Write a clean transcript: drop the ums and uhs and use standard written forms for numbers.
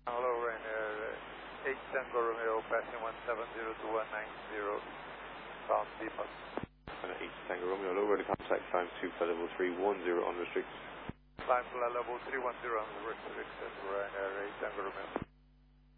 Hello, Ryanair 8 Tango Romeo, passing 170 to 190, bound Deepak. 8 Tango Romeo, lower the contact, climb to flight level 310 unrestricted. Climb to level 310 unrestricted, Ryanair 8 Tango Romeo.